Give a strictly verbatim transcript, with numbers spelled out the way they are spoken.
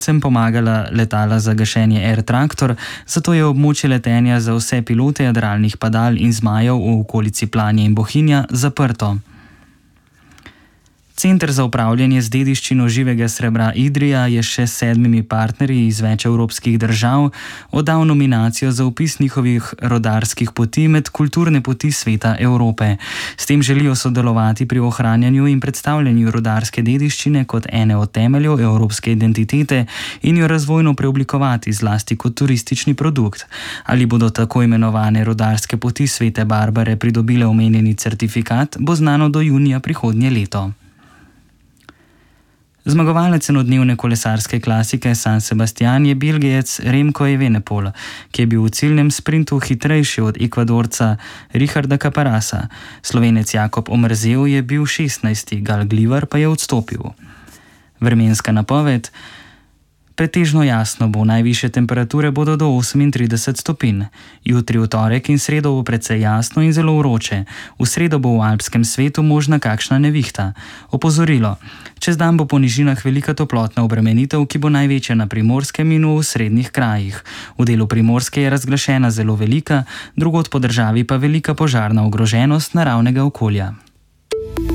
sem pomagala letala za gašenje Air Tractor, zato je območje letenja za vse pilote jadralnih padal in zmajev v okolici Planje in Bohinja zaprto. Center za upravljanje z dediščino živega srebra Idrija je še s sedmimi partnerji iz več evropskih držav oddal nominacijo za vpis njihovih rodarskih poti med kulturne poti sveta Evrope. S tem želijo sodelovati pri ohranjanju in predstavljanju rodarske dediščine kot ene od temeljev evropske identitete in jo razvojno preoblikovati zlasti kot turistični produkt. Ali bodo tako imenovane rodarske poti svete Barbare pridobile omenjeni certifikat, bo znano do junija prihodnje leto. Zmagovalec enodnevne kolesarske klasike San Sebastian je Belgijec Remco Evenepoel, ki je bil v ciljnem sprintu hitrejši od Ekvadorca Richarda Caparasa. Slovenec Jakob Omerzel je bil šestnajsti, Gal Glivar pa je odstopil. Vremenska napoved. Pretežno jasno bo, najvišje temperature bodo do osemintrideset stopinj. Jutri v torek in sredo bo precej jasno in zelo vroče. V sredo bo v alpskem svetu možna kakšna nevihta. Opozorilo. Čez dan bo po nižinah velika toplotna obremenitev, ki bo največja na Primorskem in v srednjih krajih. V delu Primorske je razglašena zelo velika, drugod po državi pa velika požarna ogroženost naravnega okolja.